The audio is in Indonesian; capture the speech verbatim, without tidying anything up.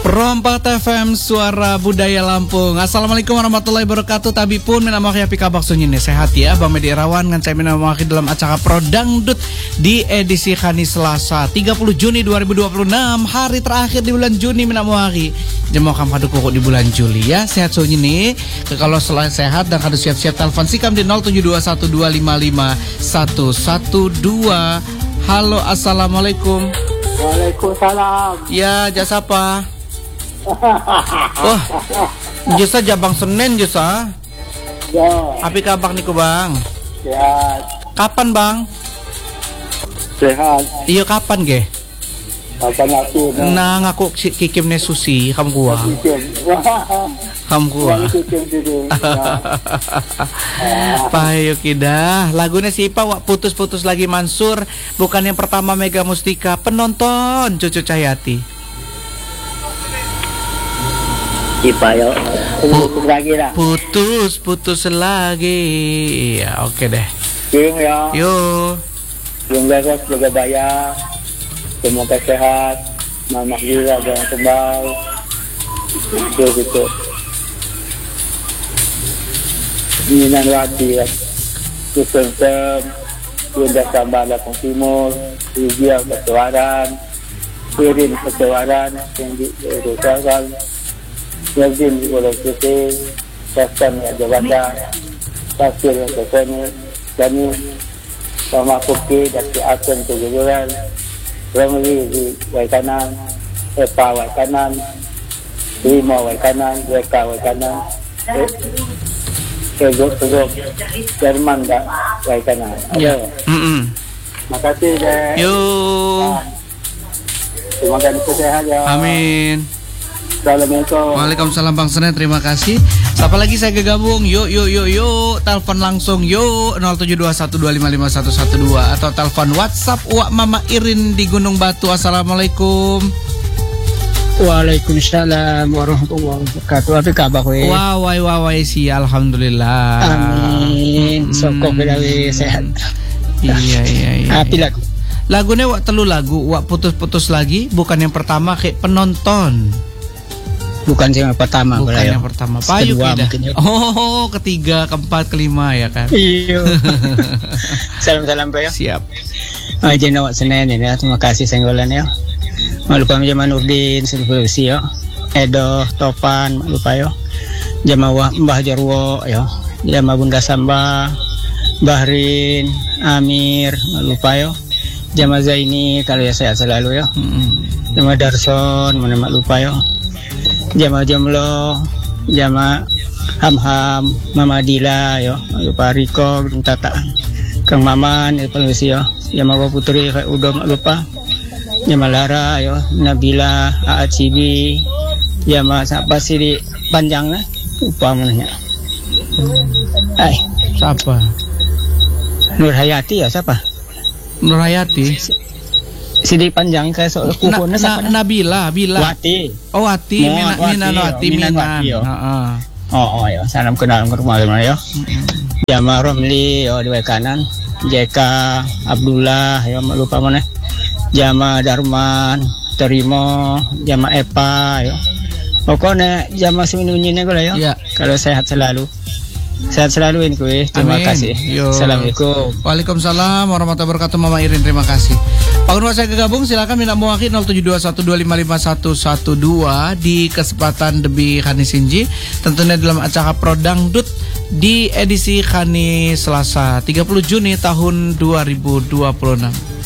Rompat F M, Suara Budaya Lampung. Assalamualaikum warahmatullahi wabarakatuh. Tabi pun minamaki api kabak sunyine sehat ya. Bang Medi Irawan ngan saya minamaki dalam acara Pro Dangdut di edisi Khani Selasa tiga puluh Juni dua ribu dua puluh enam, hari terakhir di bulan Juni minamaki. Jemo kam kadu kuku di bulan Juli ya. Sehat sunyine. Kalau selain sehat dan kadu siap-siap telepon sikam di nol tujuh dua satu dua lima lima satu satu dua. Halo, assalamualaikum. Waalaikumsalam. Ya, jasa apa? Oh, jasa Jabang Senen jasa. Ya. Api kabak niku bang. Sehat. Kapan bang? Sehat. Iya kapan ge? Kapan aku? Nah ngaku si kikim ne susi kamu gua. Kamu gua. Payo kidah. Lagunya si Ipa wak putus-putus lagi Mansur. Bukan yang pertama Mega Mustika. Penonton Cucu Cahyati. Ipa yo. Putus lagi lah. Putus, putus lagi. Ya oke deh. Yung ya. Yo. Yung beres juga bayar. Semoga sehat. Mama juga jangan kembal. Itu gitu. Minan wati ya. Kusensem. Bunda Sambala Kong Timur. Rizia Kesewaran. Irin Kesewaran. Yang diusahakan. Yazin di Pulau Putih, Kasan yang Jabata, Pasir yang Keseni, Dani, Sama Kuki, Daki Asen Kejujuran, Ramli di Waikanan, Epa Waikanan, Lima Waikanan, Weka Waikanan, Teguk-teguk, Jerman dan Waikanan. Ya. Mm-mm. Makasih deh. Yo. Terima kasih sehat ya. Amin. Assalamualaikum. Waalaikumsalam Bang Senen, terima kasih. Siapa lagi saya gabung? Yuk yuk yuk yuk, telepon langsung yuk nol tujuh dua satu dua lima lima satu satu dua atau telepon WhatsApp Wak Mama Irin di Gunung Batu. Assalamualaikum. Waalaikumsalam warahmatullahi wabarakatuh. Apa kabar we? Wah wai wah wai si alhamdulillah. Amin. Sokok bedawi sehat. Iya iya iya. Api lagu. Lagunya wak telu lagu, wak putus-putus lagi, bukan yang pertama kayak penonton. Bukan yang pertama, bukan yang pertama. Payu kita. Oh, ketiga, keempat, kelima ya kan. Iya. Salam-salam Pak ya. Siap. Aja nawak Senen ya. Terima kasih senggolan ya. Malupa Jaman Nurdin Sulfusi ya. Edo Topan malupa ya. Jamawah Mbah Jarwo ya. Jama Bunda Samba, Bahrin, Amir malupa ya. Jama Zaini kalau ya sehat selalu ya. Mm-hmm. Jama Darson mana malupa ya. Jama Jomlo, Jama Ham-Ham, Mama Dila yo, lupa Riko, Tata, Kang Maman, lupa yo, Jama Putri, Udom lupa, Jama Lara yo, Nabila, A A Cibi, Jama siapa sih di panjang lah, lupa namanya. Ay, siapa? Nur Hayati ya siapa? Nur Hayati. Sidi panjang kayak soal kukunya na, na, Nabila, Bila. Wati. Oh Wati, Mina, Mina, Wati, Mina. Oh, oh ya, salam kenal ke rumah ya. Jama Romli, oh di kanan. Jeka Abdullah, ya lupa mana. Jama Darman, Terimo, Jama Epa, ya. Pokoknya Jama seminunyinya gue ya. Ya. Kalau sehat selalu. Sehat selalu ini kuy. Terima Amin. kasih. Yo. Assalamualaikum. Waalaikumsalam warahmatullahi wabarakatuh. Mama Irin, terima kasih. Pak Unwa saya gabung, silakan minta mewakili nol tujuh dua satu dua lima lima satu satu dua di kesempatan Debi Khani Sinji. Tentunya dalam acara Pro Dangdut di edisi Khani Selasa tiga puluh Juni tahun dua ribu dua puluh enam.